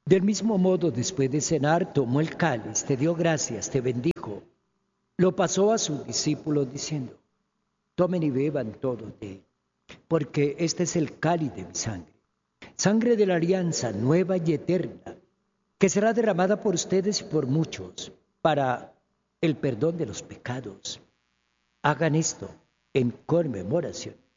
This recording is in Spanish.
Del mismo modo, después de cenar, tomó el cáliz, te dio gracias, te bendijo, lo pasó a sus discípulos diciendo: tomen y beban todos de él, porque este es el cáliz de mi sangre, sangre de la alianza nueva y eterna, que será derramada por ustedes y por muchos para el perdón de los pecados. Hagan esto en conmemoración